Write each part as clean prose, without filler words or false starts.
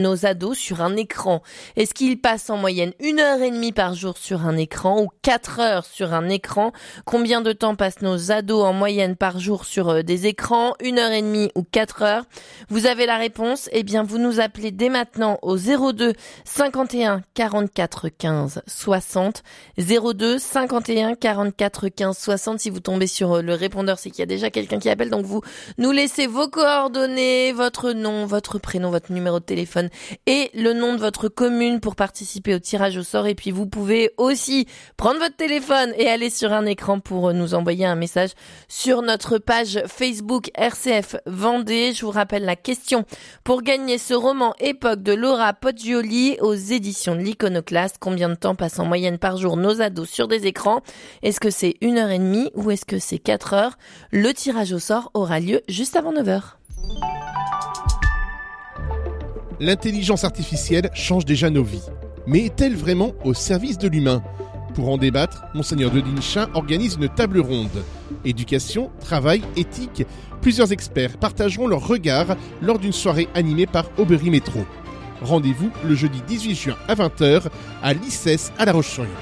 nos ados sur un écran. Est-ce qu'ils passent en moyenne 1h30 par jour sur un écran ou 4 heures sur un écran? Combien de temps passent nos ados en moyenne par jour sur des écrans? 1h30 ou 4 heures? Vous avez la réponse? Eh bien, vous nous appelez dès maintenant au 02 51 44 15 60. 02 51 44 15 60. Si vous tombez sur le répondeur, c'est qu'il y a déjà quelqu'un qui appelle. Donc vous nous laissez vos coordonnées, votre nom, votre prénom, votre numéro de téléphone et le nom de votre commune pour participer au tirage au sort. Et puis vous pouvez aussi prendre votre téléphone et aller sur un écran pour nous envoyer un message sur notre page Facebook RCF Vendée. Je vous rappelle la question. Pour gagner ce roman époque de Laura Poggioli aux éditions de l'Iconoclaste, combien de temps passent en moyenne par jour nos ados sur des écrans? Est-ce que c'est 1h30 ou est-ce que c'est 4 heures? Le tirage au sort aura lieu juste avant 9h. L'intelligence artificielle change déjà nos vies. Mais est-elle vraiment au service de l'humain? Pour en débattre, Monseigneur de Dinchin organise une table ronde. Éducation, travail, éthique, plusieurs experts partageront leur regard lors d'une soirée animée par Aubry Métro. Rendez-vous le jeudi 18 juin à 20h à l'ICES à La Roche-sur-Yon.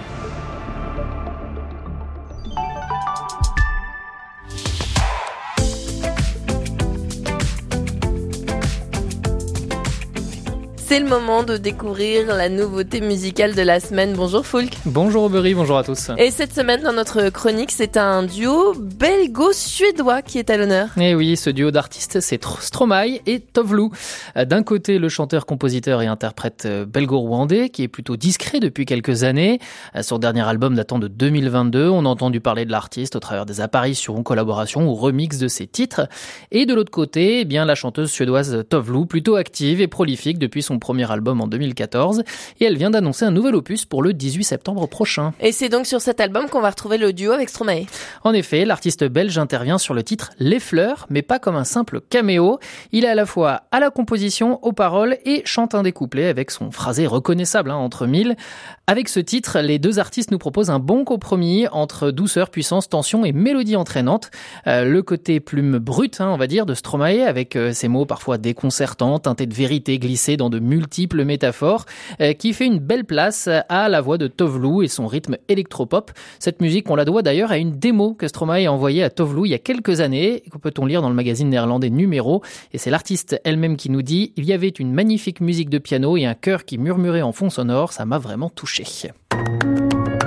C'est le moment de découvrir la nouveauté musicale de la semaine. Bonjour Foulk. Bonjour Aubery, bonjour à tous. Et cette semaine, dans notre chronique, c'est un duo belgo-suédois qui est à l'honneur. Et oui, ce duo d'artistes, c'est Stromae et Tove Lo. D'un côté, le chanteur, compositeur et interprète belgo-rwandais, qui est plutôt discret depuis quelques années. Son dernier album datant de 2022, on a entendu parler de l'artiste au travers des apparitions, collaborations ou remixes de ses titres. Et de l'autre côté, eh bien, la chanteuse suédoise Tove Lo, plutôt active et prolifique depuis son premier album en 2014, et elle vient d'annoncer un nouvel opus pour le 18 septembre prochain. Et c'est donc sur cet album qu'on va retrouver le duo avec Stromae. En effet, l'artiste belge intervient sur le titre Les Fleurs, mais pas comme un simple caméo. Il est à la fois à la composition, aux paroles et chante un des couplets avec son phrasé reconnaissable entre mille. Avec ce titre, les deux artistes nous proposent un bon compromis entre douceur, puissance, tension et mélodie entraînante. Le côté plume brute, on va dire, de Stromae, avec ses mots parfois déconcertants, teintés de vérité glissés dans de multiples métaphores, qui fait une belle place à la voix de Tove Lo et son rythme électropop. Cette musique, on la doit d'ailleurs à une démo que Stromae a envoyée à Tove Lo il y a quelques années, que peut-on lire dans le magazine néerlandais Numéro, et c'est l'artiste elle-même qui nous dit « Il y avait une magnifique musique de piano et un chœur qui murmurait en fond sonore, ça m'a vraiment touché ».